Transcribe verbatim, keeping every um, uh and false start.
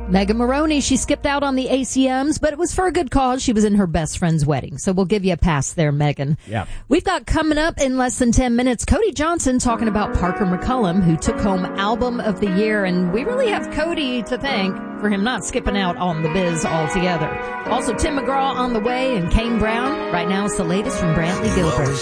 Megan Maroney, she skipped out on the A C Ms, but it was for a good cause. She was in her best friend's wedding. So we'll give you a pass there, Megan. Yeah. We've got coming up in less than ten minutes, Cody Johnson talking about Parker McCullum, who took home Album of the Year. And we really have Cody to thank for him not skipping out on the biz altogether. Also, Tim McGraw on the way and Kane Brown. Right now, it's the latest from Brantley Gilbert.